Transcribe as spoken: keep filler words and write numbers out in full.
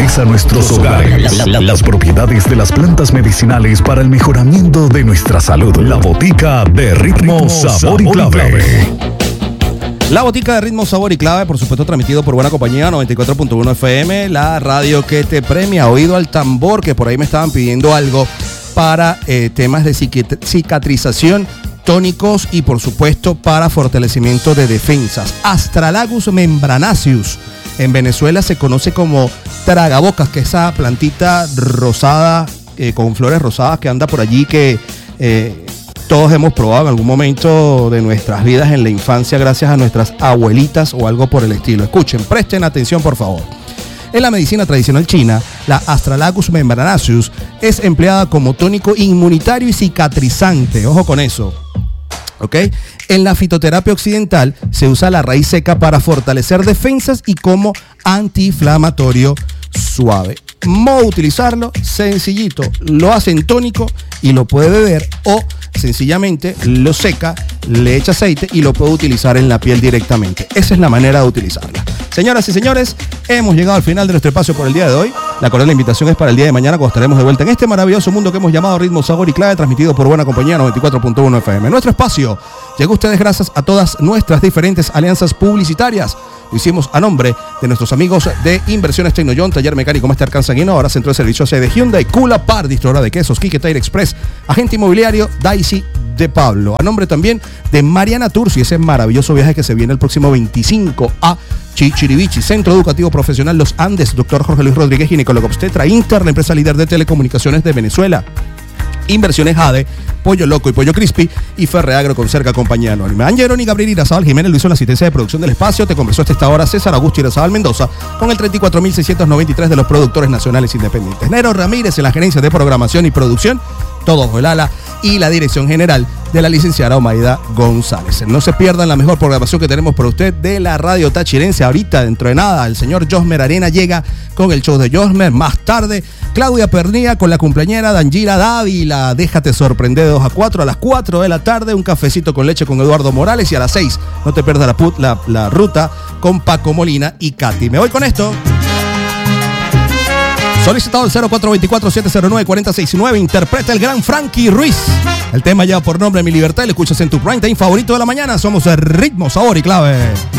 a nuestros hogares. La, la, las propiedades de las plantas medicinales para el mejoramiento de nuestra salud. La botica de ritmo, ritmo sabor, sabor y clave. clave. La botica de ritmo, sabor y clave, por supuesto, transmitido por Buena Compañía noventa y cuatro punto uno F M, la radio que te premia. Oído al tambor, que por ahí me estaban pidiendo algo para eh, temas de cicatrización, tónicos y, por supuesto, para fortalecimiento de defensas. Astralagus membranaceus. En Venezuela se conoce como tragabocas, que es esa plantita rosada, eh, con flores rosadas que anda por allí, que eh, todos hemos probado en algún momento de nuestras vidas en la infancia gracias a nuestras abuelitas o algo por el estilo. Escuchen, presten atención, por favor. En la medicina tradicional china, la Astralagus membranaceus es empleada como tónico inmunitario y cicatrizante. Ojo con eso. ¿Ok? En la fitoterapia occidental se usa la raíz seca para fortalecer defensas y como antiinflamatorio suave. ¿Cómo utilizarlo? Sencillito. Lo hace en tónico y lo puede beber, o sencillamente lo seca, le echa aceite y lo puede utilizar en la piel directamente. Esa es la manera de utilizarla. Señoras y señores, hemos llegado al final de nuestro espacio por el día de hoy. La cordial invitación es para el día de mañana, cuando estaremos de vuelta en este maravilloso mundo que hemos llamado Ritmo, Sabor y Clave, transmitido por Buena Compañía noventa y cuatro punto uno F M. Nuestro espacio llegó a ustedes gracias a todas nuestras diferentes alianzas publicitarias. Lo hicimos a nombre de nuestros amigos de Inversiones Tecnoyon, Taller Mecánico Master Cansanguino, ahora Centro de Servicios de Hyundai, Kula Par, distribuidora de quesos, Quique Tire Express, agente inmobiliario Daisy de Pablo. A nombre también de Mariana Tours y ese maravilloso viaje que se viene el próximo veinticinco a Chichirivichi, Centro Educativo Profesional Los Andes, doctor Jorge Luis Rodríguez, ginecólogo obstetra, Inter, la empresa líder de telecomunicaciones de Venezuela. Inversiones Jade, Pollo Loco y Pollo Crispy y Ferreagro con Cerca Compañía Anónima. Angeloni, Gabriel Irazábal Jiménez lo hizo en la asistencia de producción del espacio. Te conversó hasta esta hora César Augusto Irazábal Mendoza con el treinta y cuatro mil seiscientos noventa y tres de los productores nacionales independientes. Nero Ramírez en la gerencia de programación y producción. Todo bajo el ala y la dirección general de la licenciada Omaida González. No se pierdan la mejor programación que tenemos para usted de la radio tachirense. Ahorita, dentro de nada, el señor Josmer Arena llega con el show de Josmer. Más tarde, Claudia Pernía con la cumpleañera Dangira Dávila. Déjate sorprender de dos a cuatro. A las cuatro de la tarde, un cafecito con leche con Eduardo Morales. Y a las seis, no te pierdas la, put, la, la ruta con Paco Molina y Katy. Me voy con esto. Solicitado el cero cuatro dos cuatro, siete cero nueve, cuatro seis nueve. Interpreta el gran Frankie Ruiz. El tema lleva por nombre Mi Libertad y lo escuchas en tu prime time favorito de la mañana. Somos el Ritmo, Sabor y Clave.